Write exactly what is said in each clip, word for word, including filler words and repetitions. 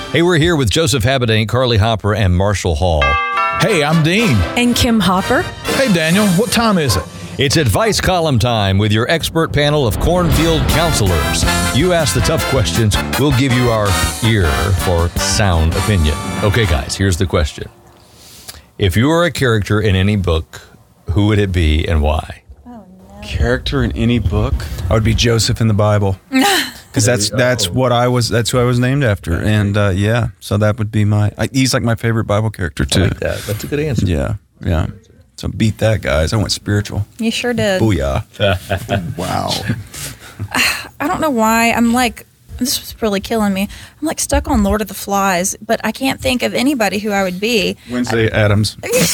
Hey, we're here with Joseph Habedank, Carly Hopper, and Marshall Hall. Hey, I'm Dean. And Kim Hopper. Hey, Daniel, what time is it? It's advice column time with your expert panel of cornfield counselors. You ask the tough questions, we'll give you our ear for sound opinion. Okay, guys, here's the question. If you were a character in any book, who would it be and why? Oh, no. Character in any book? I would be Joseph in the Bible. Because that's that's what I was. That's who I was named after, and uh, yeah, so that would be my. I, he's like my favorite Bible character too. I like that. That's a good answer. Yeah, yeah. So beat that, guys. I went spiritual. You sure did. Booyah! Wow. I don't know why. I'm like, this was really killing me. I'm like stuck on Lord of the Flies, but I can't think of anybody who I would be. Wednesday Addams.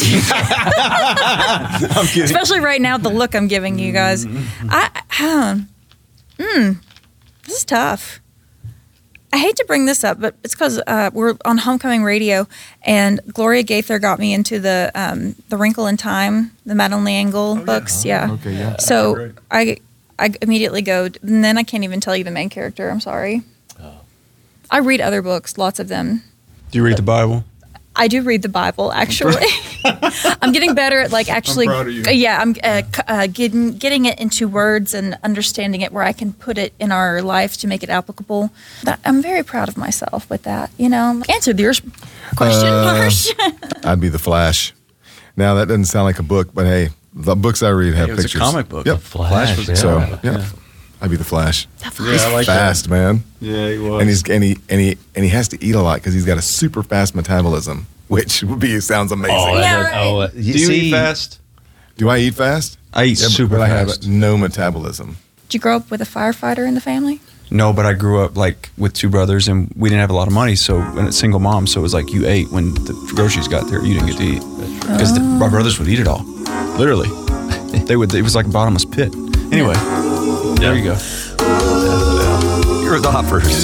I'm kidding. Especially right now, the look I'm giving you guys. I, um, mm, this is tough. I hate to bring this up, but it's because uh, we're on Homecoming Radio, and Gloria Gaither got me into the um, the Wrinkle in Time, the Madeleine L'Engle oh, books. Yeah. yeah. Okay. Yeah. So I I immediately go, and then I can't even tell you the main character. I'm sorry. Oh. I read other books, lots of them. Do you read the Bible? I do read the Bible, actually. I'm getting better at like actually. I'm proud of you. Yeah, I'm uh, uh, getting getting it into words and understanding it where I can put it in our life to make it applicable. That, I'm very proud of myself with that. You know, answered your question, uh, Marsh. I'd be the Flash. Now that doesn't sound like a book, but hey, the books I read have hey, it was pictures. a comic book. Yep. Flash. Flash was, so yeah. yeah, I'd be the Flash. The Flash. Yeah, I like fast, that. man. Yeah, he was. And he's and he and he and he has to eat a lot because he's got a super fast metabolism. Which would be sounds amazing. Oh, Yeah, that, right. oh uh, Do you see, eat fast? Do I eat fast? I eat Yeah, super but I have fast. no metabolism. Did you grow up with a firefighter in the family? No, but I grew up like with two brothers, and we didn't have a lot of money, so and a single mom. So it was like you ate when the groceries got there. You didn't get to eat because Oh. my brothers would eat it all. Literally, they would. It was like a bottomless pit. Anyway, there you go. You're the Hoppers.